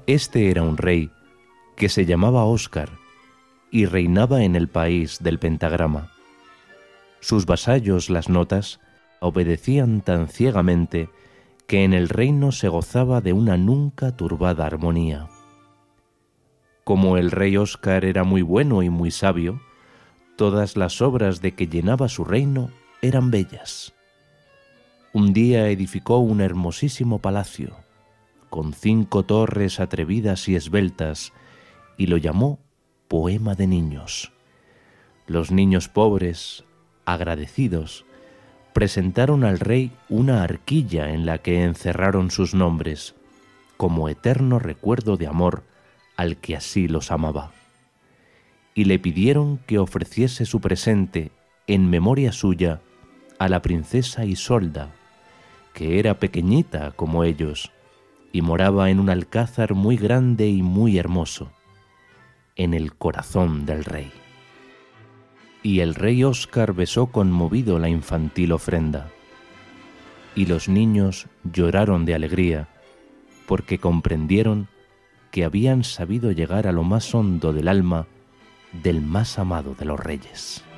Este era un rey que se llamaba Óscar y reinaba en el país del pentagrama. Sus vasallos, las notas, obedecían tan ciegamente que en el reino se gozaba de una nunca turbada armonía. Como el rey Óscar era muy bueno y muy sabio, todas las obras de que llenaba su reino eran bellas. Un día edificó un hermosísimo palacio, con 5 torres atrevidas y esbeltas, y lo llamó Poema de Niños. Los niños pobres, agradecidos, presentaron al rey una arquilla en la que encerraron sus nombres, como eterno recuerdo de amor al que así los amaba. Y le pidieron que ofreciese su presente, en memoria suya, a la princesa Isolda, que era pequeñita como ellos, y moraba en un alcázar muy grande y muy hermoso, en el corazón del rey. Y el rey Óscar besó conmovido la infantil ofrenda, y los niños lloraron de alegría, porque comprendieron que habían sabido llegar a lo más hondo del alma del más amado de los reyes.